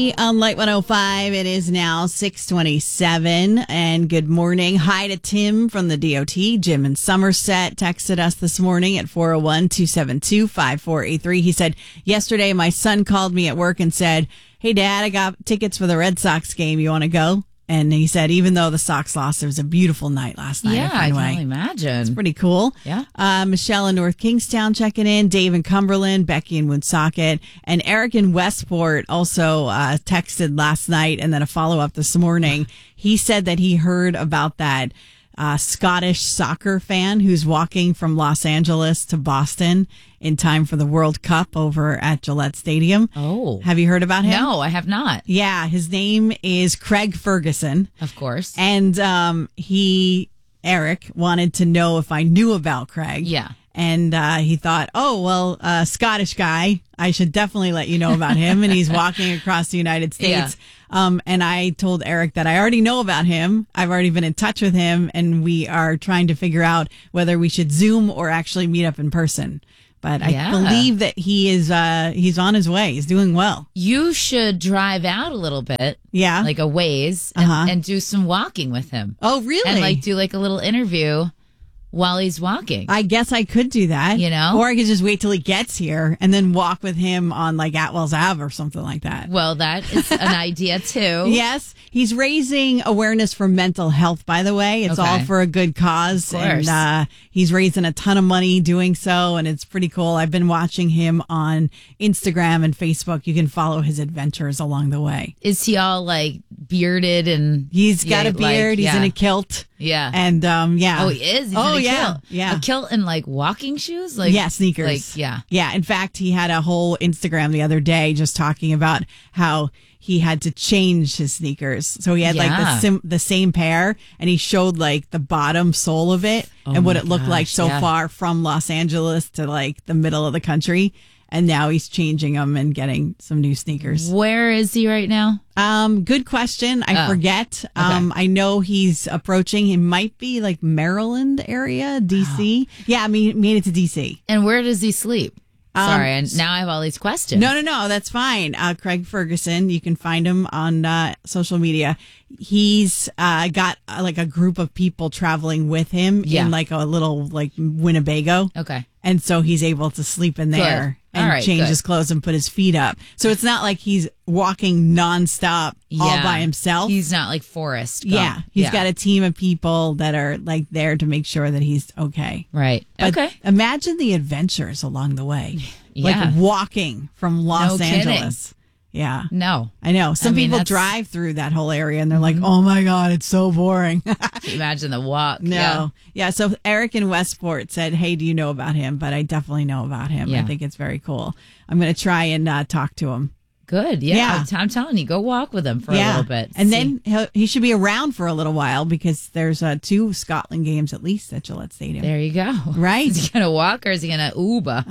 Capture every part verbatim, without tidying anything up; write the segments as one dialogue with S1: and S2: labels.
S1: On Light one oh five, it is now six twenty-seven, and good morning. Hi to Tim from the D O T. Jim in Somerset texted us this morning at four oh one, two seven two, five four eight three. He said, yesterday my son called me at work and said, hey, Dad, I got tickets for the Red Sox game. You want to go? And he said, even though the Sox lost, it was a beautiful night last night.
S2: Yeah, I can
S1: Fenway.
S2: only imagine.
S1: It's pretty cool.
S2: Yeah.
S1: Uh, Michelle in North Kingstown checking in. Dave in Cumberland. Becky in Woonsocket. And Eric in Westport also uh, texted last night and then a follow-up this morning. He said that he heard about that uh, Scottish soccer fan who's walking from Los Angeles to Boston in time for the World Cup over at Gillette Stadium.
S2: Oh.
S1: Have you heard about him?
S2: No, I have not.
S1: Yeah, his name is Craig Ferguson.
S2: Of course.
S1: And um, he, Eric, wanted to know if I knew about Craig.
S2: Yeah.
S1: And uh, he thought, oh, well, uh, Scottish guy, I should definitely let you know about him. And he's walking across the United States.
S2: Yeah.
S1: Um, and I told Eric that I already know about him. I've already been in touch with him, and we are trying to figure out whether we should Zoom or actually meet up in person. But
S2: Yeah.
S1: I believe that he is uh, he's on his way. He's doing well.
S2: You should drive out a little bit,
S1: Yeah.
S2: like a ways, and,
S1: Uh-huh.
S2: and do some walking with him.
S1: Oh, really?
S2: And like do like a little interview while he's walking.
S1: I guess I could do that.
S2: You know?
S1: Or I could just wait till he gets here and then walk with him on like Atwell's Ave or something like that.
S2: Well, that is an idea too.
S1: Yes. He's raising awareness for mental health, by the way. It's
S2: Okay.
S1: all for a good cause.
S2: Of course.
S1: And uh, he's raising a ton of money doing so, and it's pretty cool. I've been watching him on Instagram and Facebook. You can follow his adventures along the way.
S2: Is he all like bearded and
S1: He's got
S2: yeah,
S1: a beard.
S2: like,
S1: He's
S2: yeah.
S1: in a kilt.
S2: Yeah.
S1: And um, yeah.
S2: Oh, he is. He's
S1: oh,
S2: in a
S1: yeah.
S2: kilt.
S1: Yeah.
S2: A kilt and like walking shoes. Like
S1: yeah, sneakers.
S2: Like yeah.
S1: Yeah. In fact, he had a whole Instagram the other day just talking about how he had to change his sneakers. So he had like the
S2: Yeah.
S1: sim- the same pair, and he showed like the bottom sole of it
S2: Oh
S1: and what
S2: my
S1: it looked like
S2: gosh,
S1: so
S2: yeah.
S1: far from Los Angeles to like the middle of the country. And now he's changing them and getting some new sneakers.
S2: Where is he right now?
S1: Um, good question. I
S2: Oh,
S1: forget. Um, I know he's approaching. He might be like Maryland area, D C. Yeah, I mean, made it to D C.
S2: And where does he sleep?
S1: Um,
S2: Sorry, and now I have all these questions.
S1: No, no, no, that's fine. Uh, Craig Ferguson, you can find him on uh, social media. He's uh, got uh, like a group of people traveling with him
S2: Yeah.
S1: in like a little like Winnebago.
S2: Okay.
S1: And so he's able to sleep in there
S2: Good.
S1: and
S2: All right,
S1: change
S2: good.
S1: his clothes and put his feet up. So it's not like he's walking nonstop all
S2: Yeah.
S1: by himself.
S2: He's not like Forrest. Gump.
S1: yeah, he's got a team of people that are like there to make sure that he's okay.
S2: Right.
S1: But
S2: okay.
S1: imagine the adventures along the way.
S2: Yeah.
S1: Like walking from Los
S2: No kidding.
S1: Angeles. Yeah.
S2: No.
S1: I know. Some
S2: I mean,
S1: people
S2: that's-
S1: drive through that whole area and they're like, oh my God, it's so boring.
S2: Imagine the walk.
S1: no.
S2: Yeah.
S1: Yeah. So Eric in Westport said, hey, do you know about him? But I definitely know about him. I
S2: Yeah.
S1: think it's very cool. I'm going to try and uh, talk to him.
S2: Good. Yeah.
S1: Yeah.
S2: I'm, I'm telling you, go walk with him for
S1: yeah.
S2: a little bit.
S1: And
S2: See-
S1: then he'll, he should be around for a little while because there's uh, two Scotland games at least at Gillette Stadium.
S2: there you go.
S1: Right.
S2: Is he going to walk or is he going to Uber?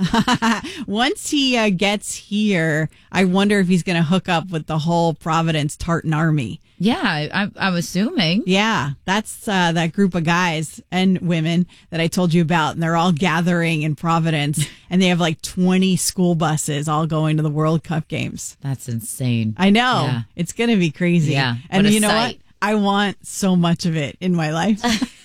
S1: Once he uh, gets here, I wonder if he's going to hook up with the whole Providence Tartan Army.
S2: Yeah. I, I'm, I'm assuming.
S1: Yeah, that's uh, that group of guys and women that I told you about, and they're all gathering in Providence, and they have like twenty school buses all going to the World Cup games.
S2: That's insane.
S1: I know.
S2: Yeah.
S1: It's going to be crazy.
S2: Yeah,
S1: And
S2: what a
S1: you know
S2: sight.
S1: what? I want so much of it in my life.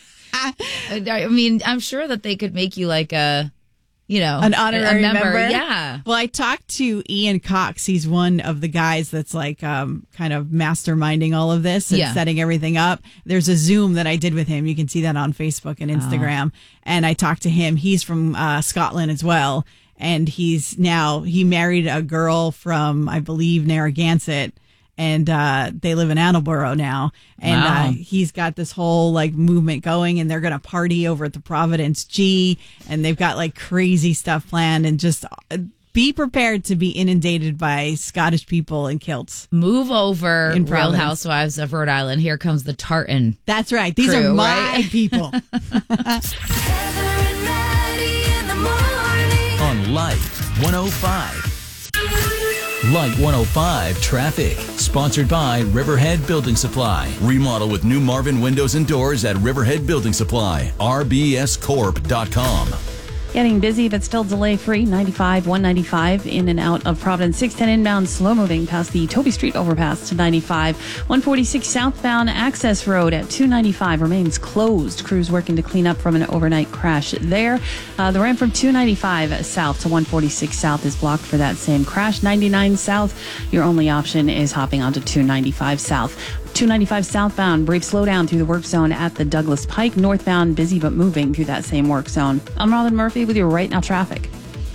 S2: I mean, I'm sure that they could make you like a, you know,
S1: An honorary
S2: a member.
S1: member?
S2: Yeah.
S1: Well, I talked to Ian Cox. He's one of the guys that's like um, kind of masterminding all of this and
S2: Yeah.
S1: setting everything up. There's a Zoom that I did with him. You can see that on Facebook and Instagram. And I talked to him. He's from uh, Scotland as well. And he's now, he married a girl from, I believe, Narragansett. And uh, they live in Attleboro now. And
S2: Wow.
S1: uh, he's got this whole like movement going, and they're going to party over at the Providence G. And they've got like crazy stuff planned. And just uh, be prepared to be inundated by Scottish people in kilts.
S2: Move over,
S1: In
S2: Real
S1: Providence.
S2: Housewives of Rhode Island. Here comes the tartan.
S1: That's right. These
S2: Crew,
S1: are my
S2: right?
S1: people.
S3: Heather and Maddie in the morning.
S4: On Light one oh five. Light one oh five Traffic. Sponsored by Riverhead Building Supply. Remodel with new Marvin windows and doors at Riverhead Building Supply. R B S corp dot com.
S5: Getting busy, but still delay-free. ninety-five, one ninety-five in and out of Providence. six ten inbound, slow-moving past the Toby Street overpass to ninety-five. one forty-six southbound access road at two ninety-five remains closed. Crews working to clean up from an overnight crash there. Uh, the ramp from two ninety-five south to one forty-six south is blocked for that same crash. ninety-nine south, your only option is hopping onto two ninety-five south. two ninety-five southbound, brief slowdown through the work zone at the Douglas Pike. Northbound, busy but moving through that same work zone. I'm Robin Murphy with your Right Now traffic.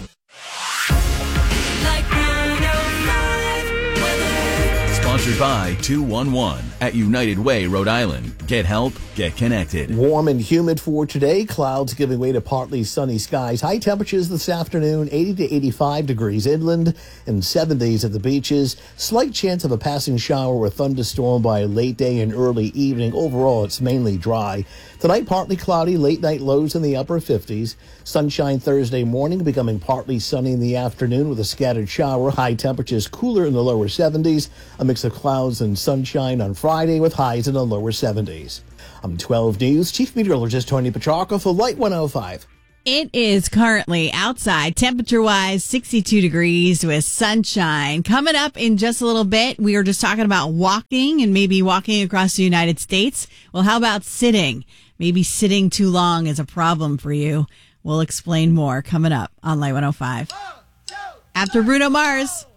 S3: Like one oh five weather.
S4: Sponsored by two one one at United Way, Rhode Island. Get help, get connected.
S6: Warm and humid for today. Clouds giving way to partly sunny skies. High temperatures this afternoon, eighty to eighty-five degrees inland and seventies at the beaches. Slight chance of a passing shower or thunderstorm by late day and early evening. Overall, it's mainly dry. Tonight, partly cloudy, late night lows in the upper fifties. Sunshine Thursday morning, becoming partly sunny in the afternoon with a scattered shower. High temperatures cooler in the lower seventies. A mix of clouds and sunshine on Friday with highs in the lower seventies. I'm twelve News Chief Meteorologist Tony Petrarca for Light one oh five.
S1: It is currently outside, temperature-wise, sixty-two degrees with sunshine. Coming up in just a little bit, we were just talking about walking and maybe walking across the United States. Well, how about sitting? Maybe sitting too long is a problem for you. We'll explain more coming up on Light one oh five. After Bruno Mars.